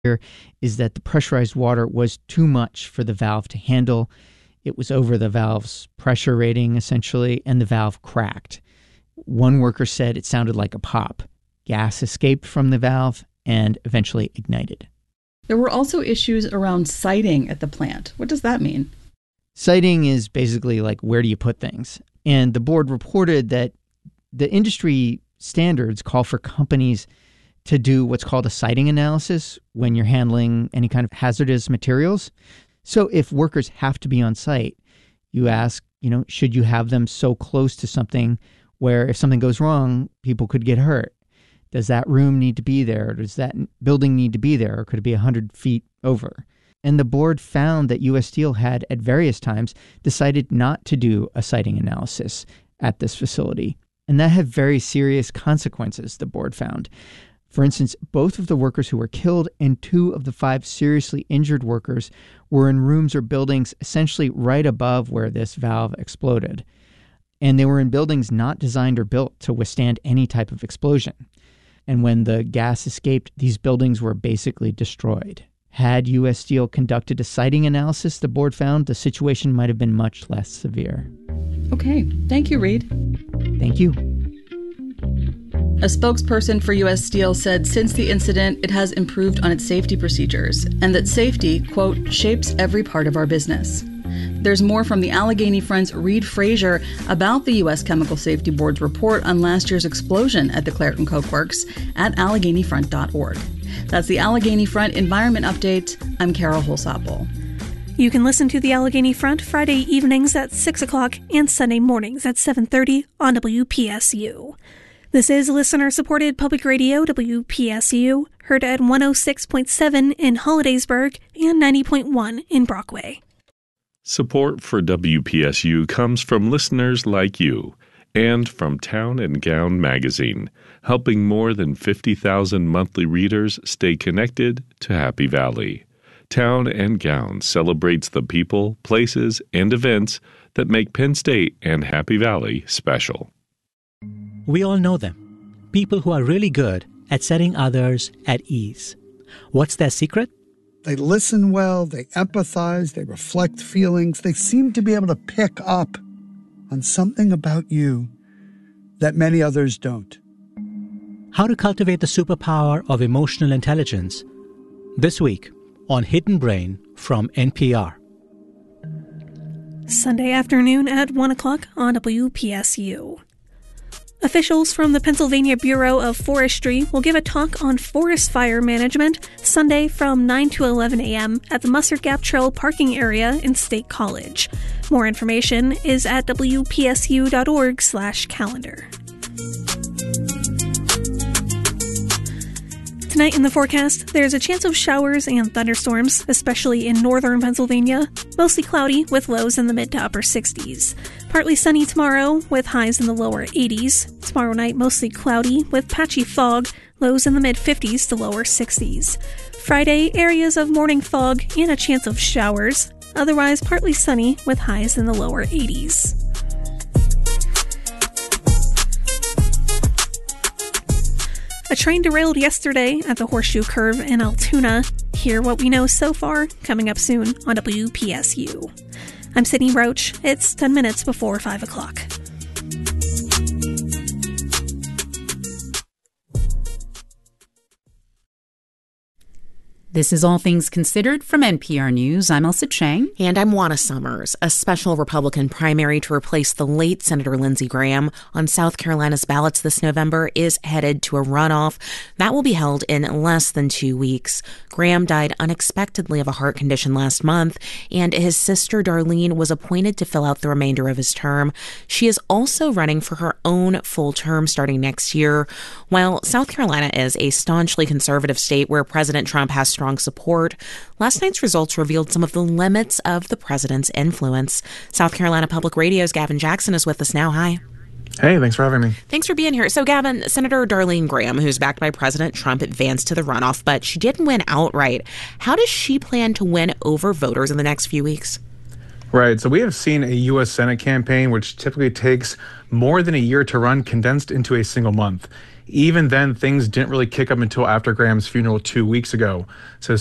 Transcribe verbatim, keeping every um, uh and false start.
here is that the pressurized water was too much for the valve to handle. It was over the valve's pressure rating, essentially, and the valve cracked. One worker said it sounded like a pop. Gas escaped from the valve and eventually ignited. There were also issues around siting at the plant. What does that mean? Siting is basically like, where do you put things? And the board reported that the industry standards call for companies to do what's called a siting analysis when you're handling any kind of hazardous materials. So if workers have to be on site, you ask, you know, should you have them so close to something where if something goes wrong, people could get hurt? Does that room need to be there? Does that building need to be there? Or could it be one hundred feet over? And the board found that U S Steel had, at various times, decided not to do a siting analysis at this facility. And that had very serious consequences, the board found. For instance, both of the workers who were killed and two of the five seriously injured workers were in rooms or buildings essentially right above where this valve exploded. And they were in buildings not designed or built to withstand any type of explosion. And when the gas escaped, these buildings were basically destroyed. Had U S Steel conducted a siting analysis, the board found the situation might have been much less severe. Okay. Thank you, Reed. Thank you. A spokesperson for U S Steel said since the incident, it has improved on its safety procedures and that safety, quote, shapes every part of our business. There's more from the Allegheny Front's Reed Frazier about the U S Chemical Safety Board's report on last year's explosion at the Clairton Coke Works at allegheny front dot org. That's the Allegheny Front Environment Update. I'm Carol Holsapple. You can listen to the Allegheny Front Friday evenings at six o'clock and Sunday mornings at seven thirty on W P S U. This is listener-supported public radio, W P S U, heard at one oh six point seven in Hollidaysburg and ninety point one in Brockway. Support for W P S U comes from listeners like you and from Town and Gown magazine, helping more than fifty thousand monthly readers stay connected to Happy Valley. Town and Gown celebrates the people, places, and events that make Penn State and Happy Valley special. We all know them, people who are really good at setting others at ease. What's their secret? They listen well, they empathize, they reflect feelings. They seem to be able to pick up on something about you that many others don't. How to cultivate the superpower of emotional intelligence. This week on Hidden Brain from N P R. Sunday afternoon at one o'clock on W P S U. Officials from the Pennsylvania Bureau of Forestry will give a talk on forest fire management Sunday from nine to eleven a.m. at the Mustard Gap Trail parking area in State College. More information is at w p s u dot org slash calendar. Tonight in the forecast, there's a chance of showers and thunderstorms, especially in northern Pennsylvania. Mostly cloudy with lows in the mid to upper sixties. Partly sunny tomorrow with highs in the lower eighties. Tomorrow night, mostly cloudy with patchy fog, lows in the mid fifties to lower sixties. Friday, areas of morning fog and a chance of showers. Otherwise, partly sunny with highs in the lower eighties. A train derailed yesterday at the Horseshoe Curve in Altoona. Hear what we know so far, coming up soon on W P S U. I'm Sydney Roach. It's ten minutes before five o'clock. This is All Things Considered from N P R News. I'm Elsa Chang. And I'm Juana Summers. A special Republican primary to replace the late Senator Lindsey Graham on South Carolina's ballots this November is headed to a runoff. That will be held in less than two weeks. Graham died unexpectedly of a heart condition last month, and his sister Darlene was appointed to fill out the remainder of his term. She is also running for her own full term starting next year. While South Carolina is a staunchly conservative state where President Trump has strong support, last night's results revealed some of the limits of the president's influence. South Carolina Public Radio's Gavin Jackson is with us now. Hi. Hey, thanks for having me. Thanks for being here. So, Gavin, Senator Darlene Graham, who's backed by President Trump, advanced to the runoff, but she didn't win outright. How does she plan to win over voters in the next few weeks? Right. So we have seen a U S Senate campaign which typically takes more than a year to run condensed into a single month. Even then, things didn't really kick up until after Graham's funeral two weeks ago. So